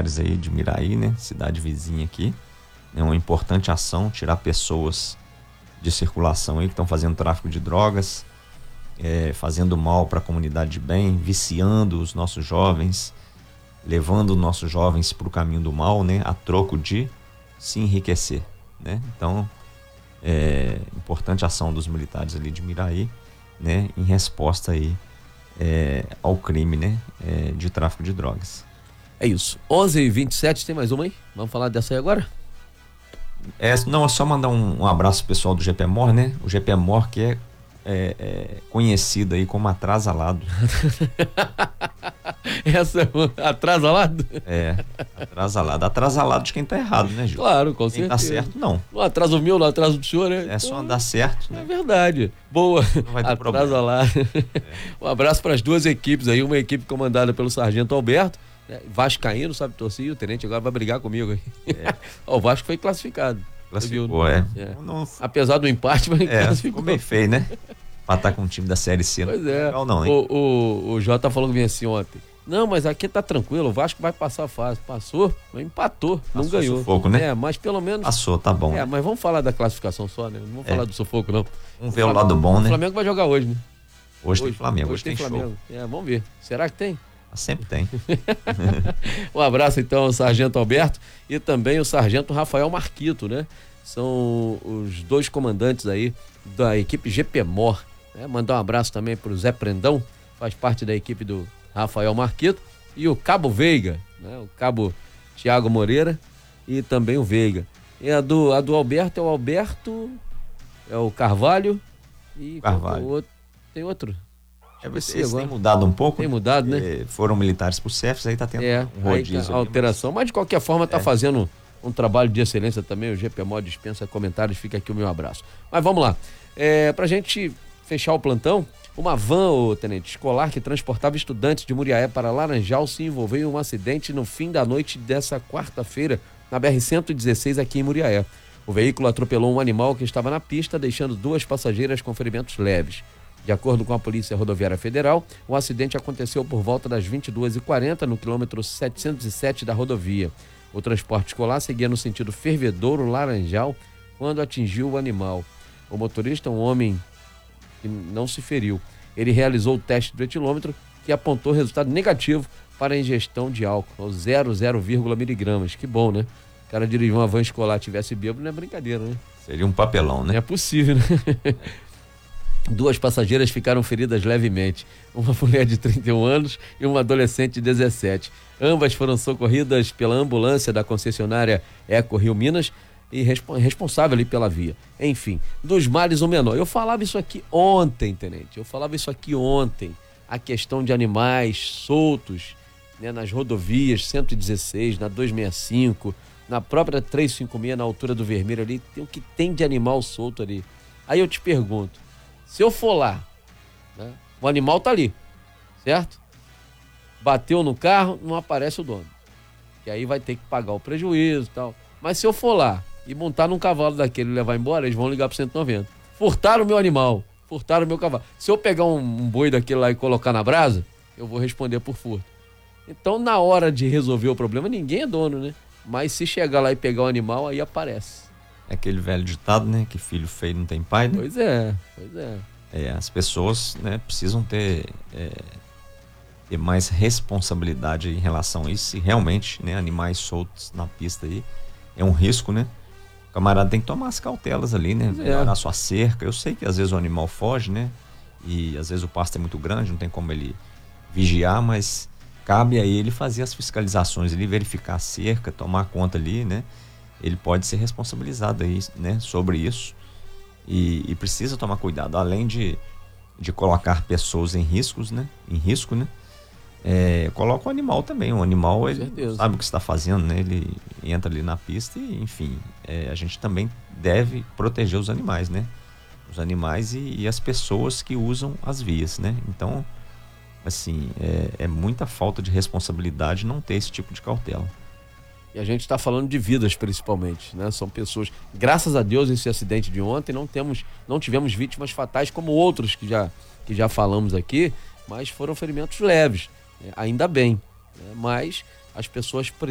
militares aí de Miraí, né? Cidade vizinha aqui. É uma importante ação, tirar pessoas de circulação aí que estão fazendo tráfico de drogas, fazendo mal para a comunidade de bem, viciando os nossos jovens, levando os nossos jovens para o caminho do mal, né? A troco de se enriquecer, né? Então, importante ação dos militares ali de Miraí, né? Em resposta aí ao crime, né? De tráfico de drogas. É isso. 11h27, tem mais uma aí? Vamos falar dessa aí agora? Não, é só mandar um abraço pro pessoal do GPMOR, né? O GPMOR que é conhecido aí como atrasalado. Essa atrasalado? Atrasalado. Atrasalado de quem tá errado, né, Gil? Claro, com quem certeza. tá certo, não. No atraso meu, no atraso do senhor, né? É só andar certo, né? É verdade. Boa. Não vai ter problema. Atrasalado. Um abraço para as duas equipes aí, uma equipe comandada pelo Sargento Alberto, vascaíno, sabe, torcer, o tenente agora vai brigar comigo aí. O Vasco foi classificado. Classificou, Não, apesar do empate, mas classificou. Ficou bem feio, né? Empatar com um time da Série C. Pois é. Legal não, hein? O Jota falou que vinha assim ontem. Não, mas aqui tá tranquilo, o Vasco vai passar a fase. Passou, mas empatou, não ganhou. Sufoco, né? Mas pelo menos... Passou, tá bom. Né? Mas vamos falar da classificação só, né? Não vamos falar do sufoco, não. Vamos ver o lado bom, né? O Flamengo vai jogar hoje, né? Hoje tem Flamengo, hoje tem Flamengo. Show. Vamos ver. Será que tem? Sempre tem. Um abraço então ao Sargento Alberto e também o Sargento Rafael Marquito, né? São os dois comandantes aí da equipe GPMOR, né? Mandar um abraço também pro Zé Prendão, faz parte da equipe do Rafael Marquito, e o Cabo Veiga, né? O Cabo Tiago Moreira e também o Veiga. E a do Alberto é o Alberto, é o Carvalho e Carvalho. Tem outro. Esse tem mudado um pouco. Tem mudado, né? Foram militares pro CEFs, aí tá tendo um rodízio. A alteração, mas de qualquer forma tá fazendo um trabalho de excelência também. O GPMOR dispensa comentários, fica aqui o meu abraço. Mas vamos lá. Pra gente fechar o plantão, uma van, tenente, escolar que transportava estudantes de Muriaé para Laranjal se envolveu em um acidente no fim da noite dessa quarta-feira na BR-116 aqui em Muriaé. O veículo atropelou um animal que estava na pista, deixando 2 passageiras com ferimentos leves. De acordo com a Polícia Rodoviária Federal, o acidente aconteceu por volta das 22h40 no quilômetro 707 da rodovia. O transporte escolar seguia no sentido Fervedouro-Laranjal quando atingiu o animal. O motorista, um homem que não se feriu. Ele realizou o teste do etilômetro que apontou resultado negativo para a ingestão de álcool, 0,0 miligramas. Que bom, né? O cara dirigiu uma van escolar, tivesse bêbado, não é brincadeira, né? Seria um papelão, né? É possível, né? 2 passageiras ficaram feridas levemente, uma mulher de 31 anos e uma adolescente de 17. Ambas foram socorridas pela ambulância da concessionária Eco Rio Minas e responsável ali pela via. Enfim, dos males o menor. Eu falava isso aqui ontem, tenente, a questão de animais soltos, né, nas rodovias 116, na 265, na própria 356, na altura do Vermelho ali, tem o que tem de animal solto ali. Aí eu te pergunto, se eu for lá, né, o animal tá ali, certo? Bateu no carro, não aparece o dono. Que aí vai ter que pagar o prejuízo e tal. Mas se eu for lá e montar num cavalo daquele e levar embora, eles vão ligar pro 190. Furtaram o meu animal, furtaram o meu cavalo. Se eu pegar um boi daquele lá e colocar na brasa, eu vou responder por furto. Então, na hora de resolver o problema, ninguém é dono, né? Mas se chegar lá e pegar o animal, aí aparece. É aquele velho ditado, né? Que filho feio não tem pai, né? Pois é. As pessoas, né, precisam ter mais responsabilidade em relação a isso. Se realmente, né, animais soltos na pista aí é um risco, né? O camarada tem que tomar as cautelas ali, né? Melhorar sua cerca. Eu sei que às vezes o animal foge, né? E às vezes o pasto é muito grande, não tem como ele vigiar, mas cabe a ele fazer as fiscalizações ali, verificar a cerca, tomar conta ali, né? Ele pode ser responsabilizado aí, né, sobre isso e precisa tomar cuidado, além de colocar pessoas em risco, né? Coloca o animal também. O animal, ele sabe o que está fazendo, né? Ele entra ali na pista e, enfim, a gente também deve proteger os animais, né? Os animais e as pessoas que usam as vias, né? Então, assim, é muita falta de responsabilidade não ter esse tipo de cautela. E a gente está falando de vidas principalmente, né? São pessoas, graças a Deus, esse acidente de ontem não tivemos vítimas fatais como outros que já falamos aqui, mas foram ferimentos leves, né? Ainda bem, né? Mas as pessoas